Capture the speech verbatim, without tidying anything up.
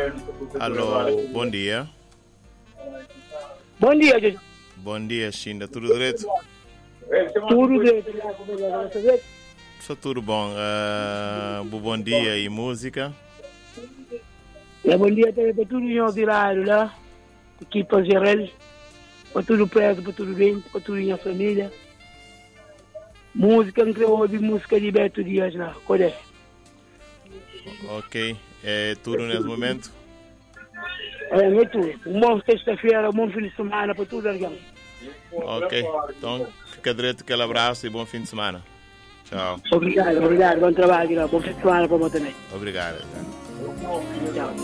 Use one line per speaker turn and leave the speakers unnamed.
Alô, bom dia.
Bom dia, Jojo.
Bom dia, Xinda. Tudo direito?
Tudo direito.
Só tudo bom. Uh, bom dia e música.
É, bom dia também para tudo em Virário lá. Aqui para os Gerelhos. Para tudo perto, para tudo dentro, para tudo minha família. Música, entre ouvir música de Beto Dias lá. Cadê?
Ok. É tudo nesse momento?
É, é tudo. Um bom sexta-feira, um bom fim de semana para tudo, alguém.
Ok. Então, fica direito aquele abraço e bom fim de semana. Tchau.
Obrigado, obrigado. Bom trabalho, bom fim de semana para você também.
Obrigado.
Tchau.